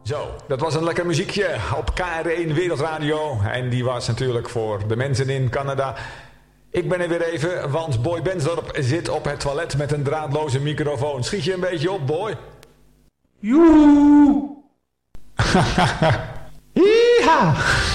Zo, dat was een lekker muziekje op KR1 Wereldradio. En die was natuurlijk voor de mensen in Canada. Ik ben er weer even, want Boy Bensdorp zit op het toilet met een draadloze microfoon. Schiet je een beetje op, Boy? Joe! Yeeha!